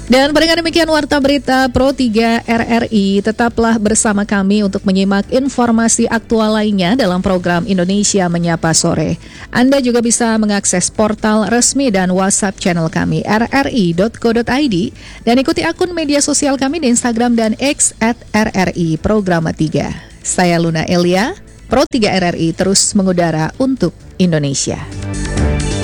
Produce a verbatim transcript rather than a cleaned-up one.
Dan dengan demikian Warta Berita Pro tiga R R I, tetaplah bersama kami untuk menyimak informasi aktual lainnya dalam program Indonesia Menyapa Sore. Anda juga bisa mengakses portal resmi dan WhatsApp channel kami r r i dot co dot i d dan ikuti akun media sosial kami di Instagram dan X at R R I Programa tiga. Saya Luna Elia, Pro tiga R R I terus mengudara untuk Indonesia.